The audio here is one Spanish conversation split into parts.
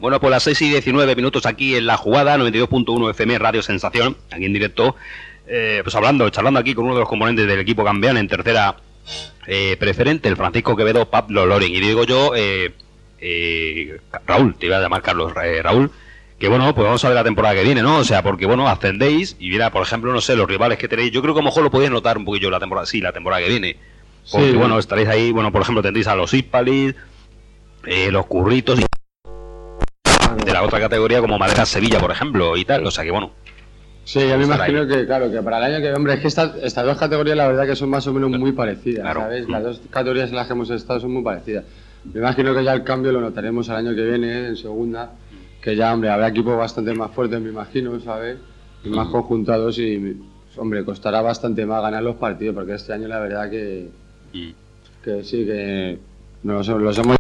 Bueno, pues las 6:19 minutos aquí en La Jugada, 92.1 FM, Radio Sensación, aquí en directo, pues charlando aquí con uno de los componentes del equipo campeón en tercera preferente, el Francisco Quevedo, Pablo Loren. Y digo yo, Raúl, te iba a llamar Carlos, Raúl, que bueno, pues vamos a ver la temporada que viene, ¿no? O sea, porque bueno, ascendéis y mira, por ejemplo, no sé, los rivales que tenéis, yo creo que a lo mejor lo podéis notar un poquillo la temporada que viene. Porque Sí. bueno, estaréis ahí, bueno, por ejemplo, tendréis a los Hispalis, los Curritos y de la otra categoría como Madera Sevilla, por ejemplo, y tal, o sea que bueno. Sí, yo me imagino que, claro, que para el año que viene, hombre, es que estas dos categorías la verdad que son más o menos muy parecidas, Claro. ¿sabes? Las dos categorías en las que hemos estado son muy parecidas. Me imagino que ya el cambio lo notaremos el año que viene, en segunda, que ya, hombre, habrá equipos bastante más fuertes, me imagino, ¿sabes? Y más conjuntados y, hombre, costará bastante más ganar los partidos, porque este año la verdad que sí, que los hemos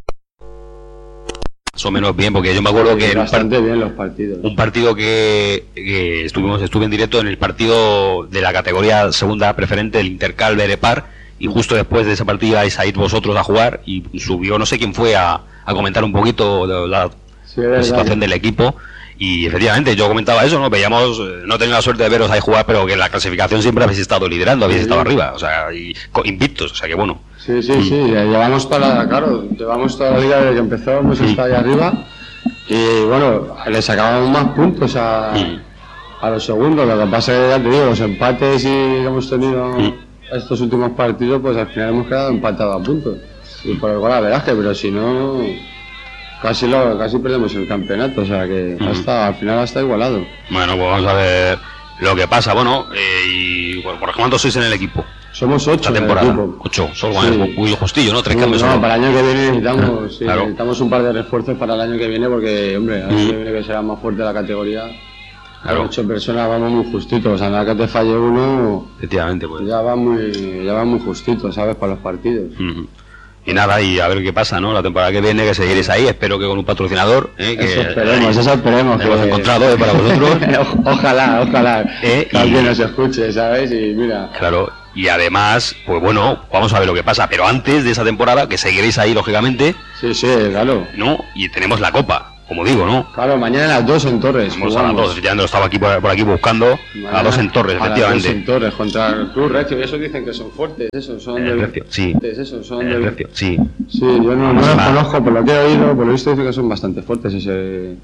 Más o menos bien, porque yo me acuerdo que bastante bien los partidos. un partido que estuve en directo en el partido de la categoría segunda preferente del Intercal Berepar, y justo después de ese partido ibais a ir vosotros a jugar y subió, no sé quién fue, a comentar un poquito de la situación del equipo. Y efectivamente, yo comentaba eso, ¿no? Veíamos, no he tenido la suerte de veros ahí jugar, pero que en la clasificación siempre habéis estado liderando, habéis estado arriba, o sea, y invictos, o sea que bueno. Sí, llevamos llevamos toda la liga desde que empezó, hemos estado ahí arriba y bueno, le sacábamos más puntos a los segundos. Lo que pasa es que, ya te digo, los empates que hemos tenido estos últimos partidos, pues al final hemos quedado empatados a puntos y por el golaveraje, pero si no, casi perdemos el campeonato, o sea que al final ha estado igualado. Bueno, pues vamos a ver lo que pasa, bueno, y por ejemplo, ¿cuántos sois en el equipo? Somos 8 esta temporada. 8, solo Sí. muy justillo, ¿no? 3 cambios solo. Para el año que viene necesitamos, Claro. necesitamos un par de refuerzos para el año que viene, porque, hombre, el año que viene que será más fuerte la categoría. Claro. Con 8 personas vamos muy justitos, o sea, nada que te falle uno, Efectivamente, pues. ya va muy justito, ¿sabes? Para los partidos. Y nada, y a ver qué pasa, ¿no? La temporada que viene, que seguiréis ahí, espero que con un patrocinador, que Eso esperemos. hemos que- encontrado para vosotros. Ojalá, que Y- alguien nos escuche, ¿sabes? Y mira, Claro, y además, pues bueno, vamos a ver lo que pasa, pero antes de esa temporada, que seguiréis ahí, lógicamente, sí, claro. ¿no? Y tenemos la Copa, como digo, ¿no? Claro, mañana a las 2 en Torres. Vamos a las jugamos. 2, ya no estaba aquí por aquí buscando, a las 2 en Torres, A las 2 efectivamente. en Torres, contra el Club Recio, y esos dicen que son fuertes, esos son El Recio, sí. Esos son El Recio, sí. Sí, yo no los conozco, por lo que he oído, por lo visto dicen que son bastante fuertes ese